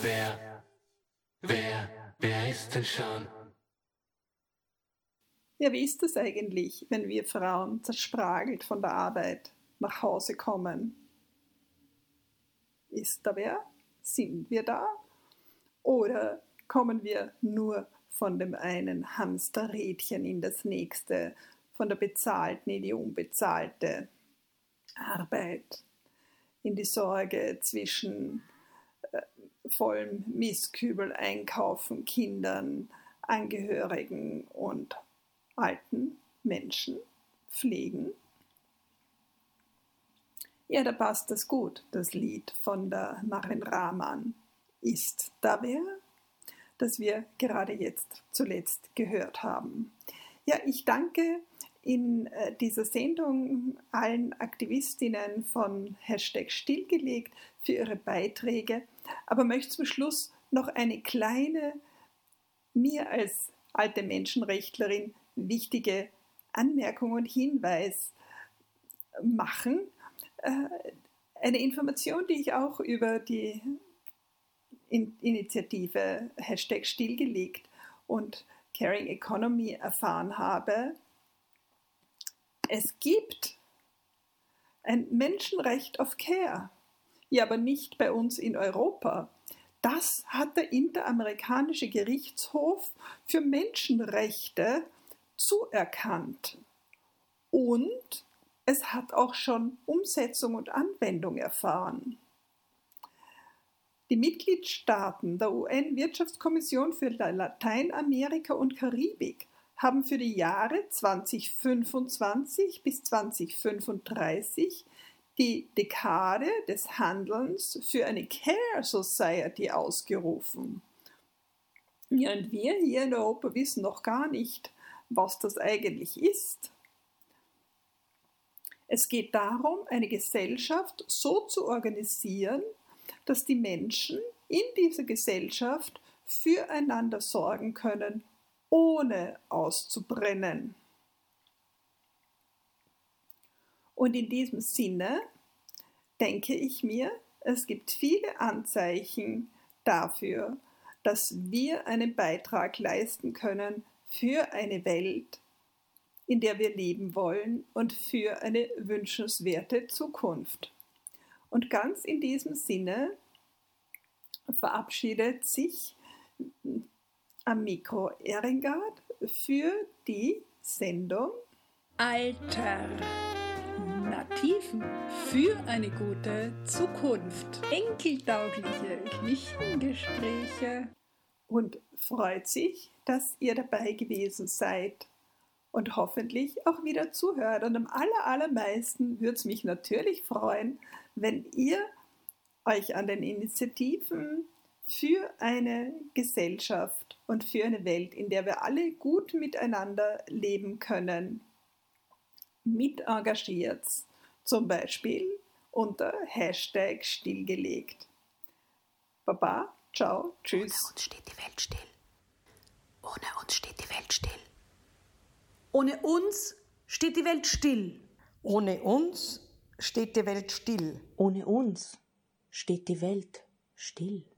Wer ist denn schon? Ja, wie ist das eigentlich, wenn wir Frauen zerspragelt von der Arbeit nach Hause kommen? Ist da wer? Sind wir da? Oder kommen wir nur von dem einen Hamsterrädchen in das nächste, von der bezahlten in die unbezahlte Arbeit, in die Sorge zwischen vollem Mistkübel einkaufen, Kindern, Angehörigen und alten Menschen pflegen? Ja, da passt das gut, das Lied von der Marin Rahman, Ist da wer?, das wir gerade jetzt zuletzt gehört haben. Ja, ich danke in dieser Sendung allen Aktivistinnen von #Stillgelegt für ihre Beiträge, aber möchte zum Schluss noch eine kleine, mir als alte Menschenrechtlerin wichtige Anmerkung und Hinweis machen. Eine Information, die ich auch über die Initiative #Stillgelegt und Caring Economy erfahren habe. Es gibt ein Menschenrecht auf Care, ja, aber nicht bei uns in Europa. Das hat der Interamerikanische Gerichtshof für Menschenrechte zuerkannt. Und es hat auch schon Umsetzung und Anwendung erfahren. Die Mitgliedstaaten der UN-Wirtschaftskommission für Lateinamerika und Karibik haben für die Jahre 2025 bis 2035 die Dekade des Handelns für eine Care Society ausgerufen. Ja, und wir hier in Europa wissen noch gar nicht, was das eigentlich ist. Es geht darum, eine Gesellschaft so zu organisieren, dass die Menschen in dieser Gesellschaft füreinander sorgen können, ohne auszubrennen. Und in diesem Sinne denke ich mir, es gibt viele Anzeichen dafür, dass wir einen Beitrag leisten können für eine Welt, in der wir leben wollen und für eine wünschenswerte Zukunft. Und ganz in diesem Sinne verabschiedet sich am Mikro Eringard für die Sendung Alter Nativen für eine gute Zukunft. Enkeltaugliche Küchengespräche. Und freut sich, dass ihr dabei gewesen seid und hoffentlich auch wieder zuhört. Und am allermeisten würde es mich natürlich freuen, wenn ihr euch an den Initiativen für eine Gesellschaft und für eine Welt, in der wir alle gut miteinander leben können, mit engagiert, zum Beispiel unter #Stillgelegt. Baba, ciao, tschüss. Ohne uns steht die Welt still. Ohne uns steht die Welt still. Ohne uns steht die Welt still. Ohne uns steht die Welt still. Ohne uns steht die Welt still.